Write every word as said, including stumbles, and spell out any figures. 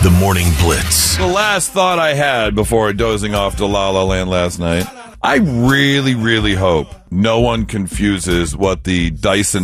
The Morning Blitz. The last thought I had before dozing off to La La Land last night, I really, really hope no one confuses what the Dyson